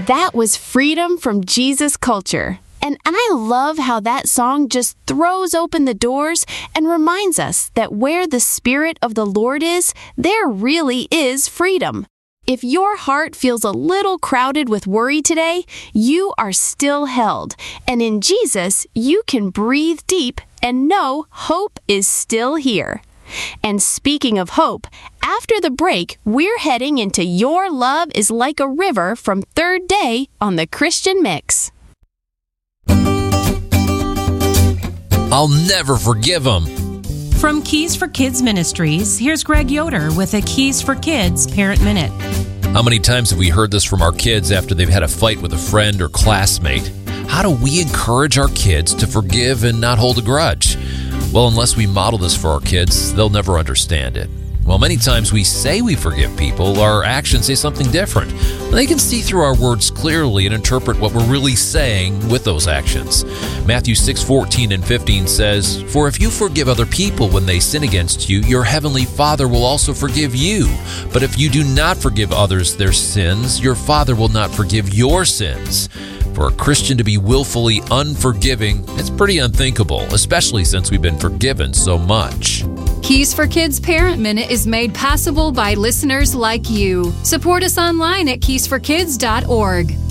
That was Freedom from Jesus Culture. And I love how that song just throws open the doors and reminds us that where the Spirit of the Lord is, there really is freedom. If your heart feels a little crowded with worry today, you are still held. And in Jesus, you can breathe deep and know hope is still here. And speaking of hope, after the break, we're heading into Your Love is Like a River from Third Day on the Christian Mix. I'll never forgive them. From Keys for Kids Ministries, here's Greg Yoder with a Keys for Kids Parent Minute. How many times have we heard this from our kids after they've had a fight with a friend or classmate? How do we encourage our kids to forgive and not hold a grudge? Well, unless we model this for our kids, they'll never understand it. Well, many times we say we forgive people, our actions say something different. They can see through our words clearly and interpret what we're really saying with those actions. Matthew 6:14 and 15 says, "For if you forgive other people when they sin against you, your heavenly Father will also forgive you. But if you do not forgive others their sins, your Father will not forgive your sins." For a Christian to be willfully unforgiving, it's pretty unthinkable, especially since we've been forgiven so much. Keys for Kids Parent Minute is made possible by listeners like you. Support us online at keysforkids.org.